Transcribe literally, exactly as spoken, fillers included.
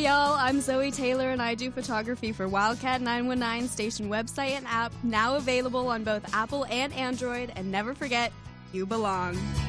y'all. I'm Zoe Taylor, and I do photography for Wildcat nine one nine station website and app, now available on both Apple and Android. And never forget, you belong.